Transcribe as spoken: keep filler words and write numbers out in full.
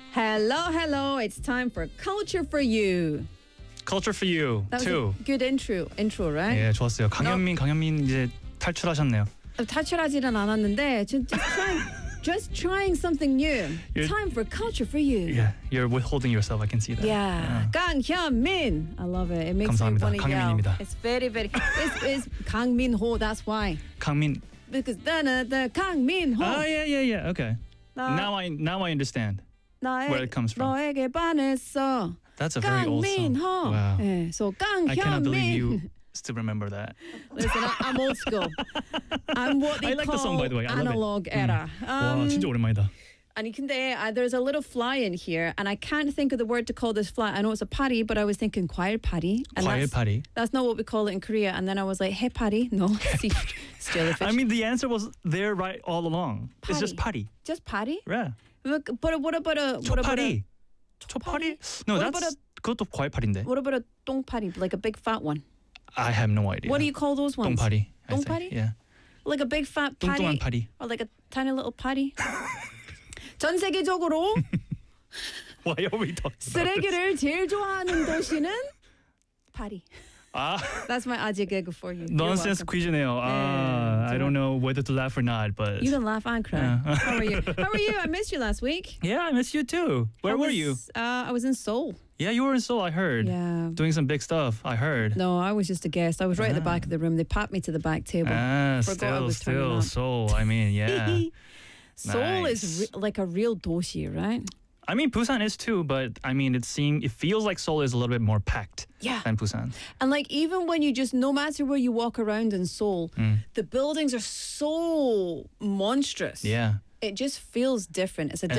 Hello, hello. It's time for Culture for You. Culture for you That was too. a good intro, intro, right? 예, 좋았어요. 강현민, 강현민 이제 탈출하셨네요. 탈출하지는 않았는데 just, just trying, just trying something new. You're- Time for Culture for You. Yeah, you're withholding yourself. I can see that. Yeah. 강현민. I love it. It makes 감사합니다. me want to yell. 강현민입니다. It's very, very. It's, it's 강민호. That's why. 강민. Because the the 강민호. Oh yeah, yeah, yeah. Okay. 나, Now I now I understand 나에, where it comes from. 너에게 반했어. That's a very old song. 강민호. Wow. 예, so I cannot believe you 강현민. still remember that. Listen, I- I'm old school. I'm what they I like call the song, by the way. I love it. analog era. 와, Um, 진짜 오랜만이다. 아니 근데 uh, there's a little fly in here, and I can't think of the word to call this fly. I know it's a patty, but I was thinking 과일 patty. And 과일 that's, 파리. that's not what we call it in Korea. And then I was like, hey patty. No, see, it's jellyfish. I mean, the answer was there right all along. It's just 파리. Just patty? Yeah. Look, But what about a what about a 초파리. 초파리? No, What that's about 그것도 과일 파리인데. what about a 똥파리, like a big fat one? I have no idea. What do you call those ones? 똥파리. I think. 똥파리? Yeah. Like a big fat patty, 뚱뚱한 파리. or like a tiny little patty? 전 세계적으로 Why are we talking about this? 쓰레기를 제일 좋아하는 도시는 파리. 아, That's my 아재 gag for you. You're nonsense welcome. 퀴즈네요. Ah, I 좋아. don't know whether to laugh or not, but You can laugh and cry. Yeah. How are you? How are you? I missed you last week. yeah, I miss you too. Where I were was, you? Uh, I was in Seoul. Yeah, you were in Seoul. I heard. Yeah. Doing some big stuff. I heard. No, I was just a guest. I was right at the back of the room. They packed me to the back table. Ah, Forgot I still, was turning still up. Seoul. I mean, yeah. Seoul is Nice. re- like a real doshi, right? I mean, Busan is too, but I mean, it seems it feels like Seoul is a little bit more packed Yeah. than Busan. And like even when you just, no matter where you walk around in Seoul, the buildings are so monstrous. Yeah. It just feels different. It's a And